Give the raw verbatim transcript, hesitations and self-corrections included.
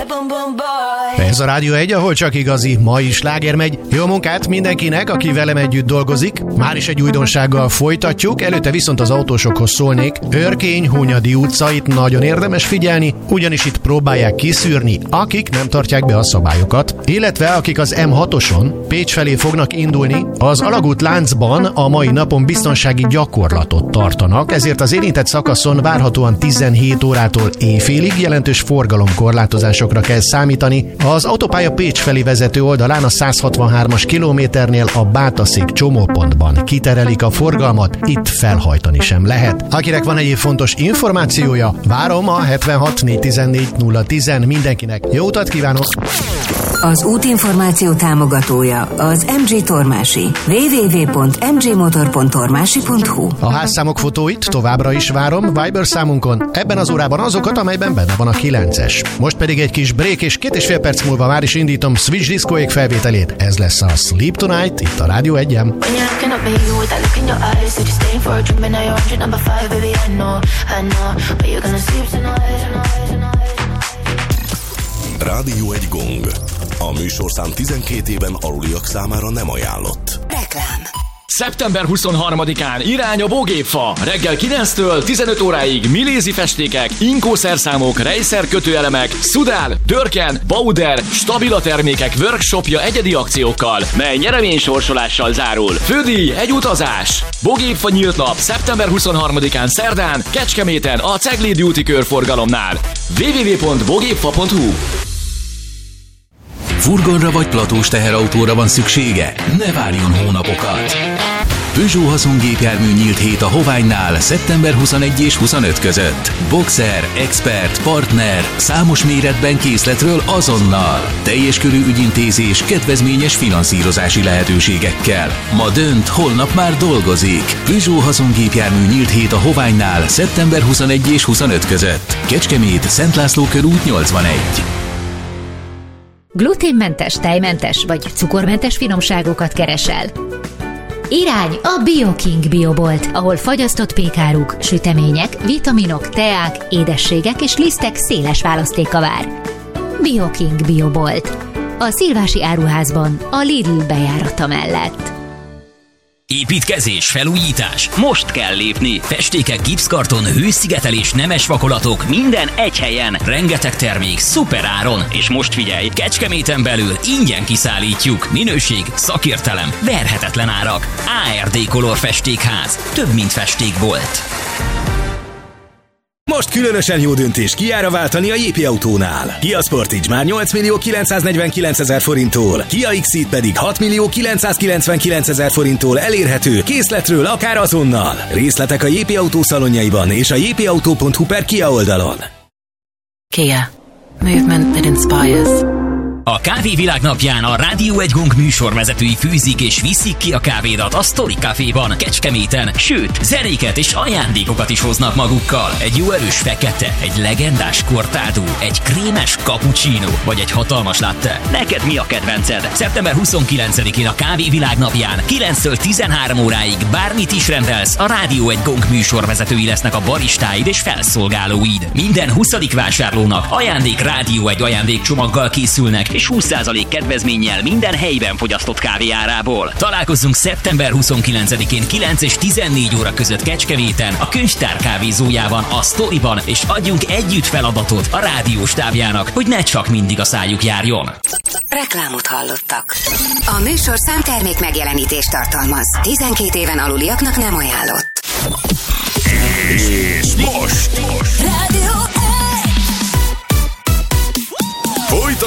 Ez a Rádió egy, ahol csak igazi mai sláger megy. Jó munkát mindenkinek, aki velem együtt dolgozik. Már is egy újdonsággal folytatjuk, előtte viszont az autósokhoz szólnék. Örkény-Hunyadi utca, itt nagyon érdemes figyelni, ugyanis itt próbálják kiszűrni, akik nem tartják be a szabályokat, illetve akik az em hatoson Pécs felé fognak indulni, az alagút láncban a mai napon biztonsági gyakorlatot tartanak, ezért az érintett szakaszon várhatóan tizenhét órától éjfélig jelentős forgalomkorlátozásokra kell számítani. Az autópálya Pécs felé vezető oldalán a száz hatvanhármas kilométernél a Bátaszék csomópontban kiterelik a forgalmat, itt felhajtani sem lehet. Akinek van egyéb fontos információja, várom a hetvenhat négyszáztizennégy nulla tíz mindenkinek. Jó utat kívánok! Az útinformáció támogatója az em gé Tormási. double-u double-u double-u pont em gé motor pont tormási pont hu. A házszámok fotóit továbbra is várom Viber számunkon, ebben az órában azokat, amelyben benne van a kilences. Most pedig egy kis break, és két és fél perc múlva már is indítom Switch Discoék felvételét. Ez lesz a Sleep Tonight, itt a Rádió egyen. Rádió egy gong. A műsorszám tizenkét éven aluliak számára nem ajánlott. Reklám. szeptember huszonharmadikán irány a Bogépfa. Reggel kilenctől tizenöt óráig Milézi festékek, Inkó szerszámok, Reiser kötőelemek, Szudál, Dörken, Bauder, Stabila termékek workshopja egyedi akciókkal, mely nyereménysorsolással zárul. Fődíj egy utazás. Bogépfa nyílt nap szeptember huszonharmadikán szerdán Kecskeméten a Cegléd Duty körforgalomnál. double-u double-u double-u pont bogépfa pont hu. Furgonra vagy platós teherautóra van szüksége? Ne várjon hónapokat! Peugeot haszongépjármű nyílt hét a Hoványnál szeptember huszonegyedike és huszonötödike között. Boxer, Expert, Partner, számos méretben készletről azonnal. Teljes körű ügyintézés, kedvezményes finanszírozási lehetőségekkel. Ma dönt, holnap már dolgozik. Peugeot haszongépjármű nyílt hét a Hoványnál szeptember huszonegyedike és huszonötödike között. Kecskemét, Szent László körút nyolcvanegy. Gluténmentes, tejmentes vagy cukormentes finomságokat keresel? Irány a BioKing Biobolt, ahol fagyasztott pékáruk, sütemények, vitaminok, teák, édességek és lisztek széles választéka vár. BioKing Biobolt. A Szilvási áruházban, a Lidl bejárata mellett. Építkezés, felújítás. Most kell lépni. Festékek, gipszkarton, hőszigetelés, nemes vakolatok, minden egy helyen. Rengeteg termék, szuper áron. És most figyelj, Kecskeméten belül ingyen kiszállítjuk. Minőség, szakértelem, verhetetlen árak. á er dé Color Festékház. Több, mint festékbolt. Most különösen jó döntés Kiára váltani a Jépi Autónál. Kia Sportage már nyolc millió kilencszáznegyvenkilencezer forinttól, Kia X-Ceed pedig hat millió kilencszázkilencvenkilencezer forinttól elérhető készletről akár azonnal. Részletek a Jépi Autó szalonjaiban és a jépiautó pont hu per Kia oldalon. Kia. Movement that inspires. A Kávé Világnapján a Rádió egy gong műsorvezetői fűzik és viszik ki a kávédat a Story Caféban, Kecskeméten, sőt, zenéket és ajándékokat is hoznak magukkal. Egy jó erős fekete, egy legendás cortado, egy krémes cappuccino vagy egy hatalmas latte. Neked mi a kedvenced? szeptember huszonkilencedikén a Kávé Világnapján kilenctől tizenhárom óráig bármit is rendelsz, a Rádió egy gong műsorvezetői lesznek a baristáid és felszolgálóid. Minden huszadik vásárlónak ajándék Rádió egy ajándékcsomaggal készülnek, és húsz százalék kedvezménnyel minden helyben fogyasztott kávé árából. Találkozzunk szeptember huszonkilencedikén kilenc és tizennégy óra között Kecskeméten, a Könyvtár kávézójában, a Storyban, és adjunk együtt feladatot a rádió stábjának, hogy ne csak mindig a szájuk járjon. Reklámot hallottak. A műsorszám termék megjelenítést tartalmaz. tizenkét éven aluliaknak nem ajánlott. És most, most